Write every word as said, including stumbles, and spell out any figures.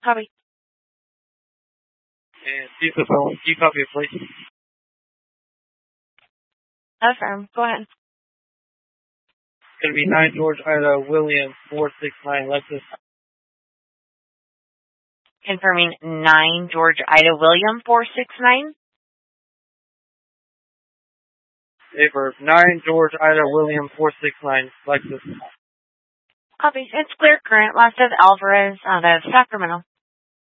Copy. And speakerphone, can you copy it, please? Affirm. Go ahead. It's going to be nine George Ida William four six nine Lexus. Confirming nine George Ida William four six nine. Paper nine George Ida William four six nine Lexus. Copy. It's clear current. Last of Alvarez out of Sacramento.